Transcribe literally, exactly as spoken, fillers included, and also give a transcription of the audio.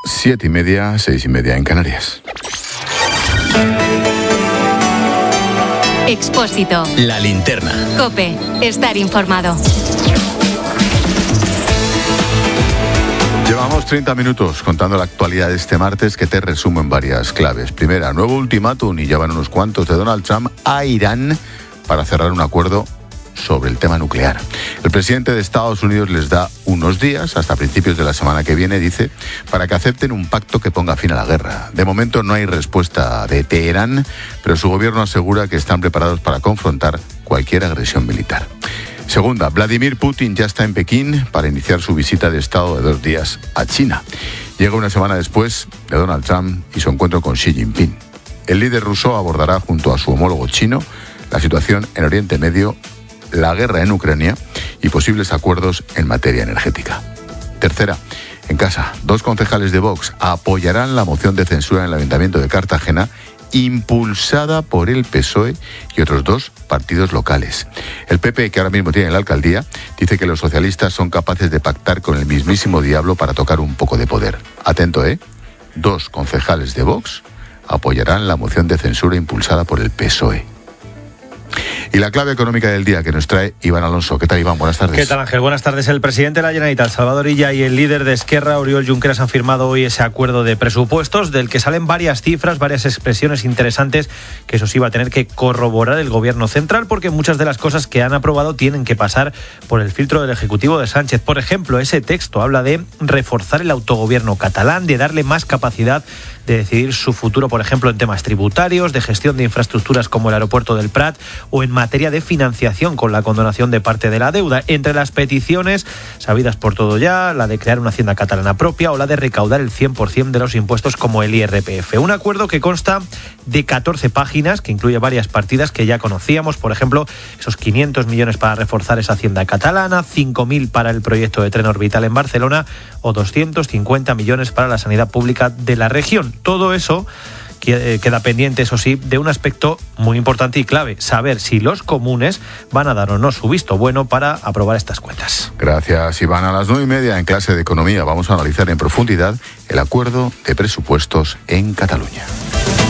siete y media, seis y media en Canarias. Expósito. La linterna. COPE. Estar informado. Llevamos treinta minutos contando la actualidad de este martes, que te resumo en varias claves. Primera, nuevo ultimátum, y ya van unos cuantos, de Donald Trump a Irán para cerrar un acuerdo sobre el tema nuclear. El presidente de Estados Unidos les da unos días, hasta principios de la semana que viene, dice, para que acepten un pacto que ponga fin a la guerra. De momento no hay respuesta de Teherán, pero su gobierno asegura que están preparados para confrontar cualquier agresión militar. Segunda, Vladimir Putin ya está en Pekín para iniciar su visita de Estado de dos días a China. Llega una semana después de Donald Trump y su encuentro con Xi Jinping. El líder ruso abordará junto a su homólogo chino la situación en Oriente Medio, la guerra en Ucrania y posibles acuerdos en materia energética. Tercera, en casa, dos concejales de Vox apoyarán la moción de censura en el Ayuntamiento de Cartagena, impulsada por el P S O E y otros dos partidos locales. El P P, que ahora mismo tiene la alcaldía, dice que los socialistas son capaces de pactar con el mismísimo diablo para tocar un poco de poder. Atento, ¿eh? Dos concejales de Vox apoyarán la moción de censura impulsada por el P S O E. Y la clave económica del día que nos trae Iván Alonso. ¿Qué tal, Iván? Buenas tardes. ¿Qué tal, Ángel? Buenas tardes. El presidente de la Generalitat, Salvador Illa, y el líder de Esquerra, Oriol Junqueras, han firmado hoy ese acuerdo de presupuestos del que salen varias cifras, varias expresiones interesantes que eso sí va a tener que corroborar el gobierno central, porque muchas de las cosas que han aprobado tienen que pasar por el filtro del Ejecutivo de Sánchez. Por ejemplo, ese texto habla de reforzar el autogobierno catalán, de darle más capacidad de decidir su futuro, por ejemplo, en temas tributarios, de gestión de infraestructuras como el aeropuerto del Prat o en materia de financiación con la condonación de parte de la deuda. Entre las peticiones, sabidas por todo ya, la de crear una hacienda catalana propia o la de recaudar el cien por ciento de los impuestos como el I R P F. Un acuerdo que consta de catorce páginas, que incluye varias partidas que ya conocíamos, por ejemplo, esos quinientos millones para reforzar esa hacienda catalana, cinco mil para el proyecto de tren orbital en Barcelona o doscientos cincuenta millones para la sanidad pública de la región. Todo eso queda pendiente, eso sí, de un aspecto muy importante y clave: saber si los comunes van a dar o no su visto bueno para aprobar estas cuentas. Gracias, Iván. A las nueve y media en clase de Economía vamos a analizar en profundidad el acuerdo de presupuestos en Cataluña.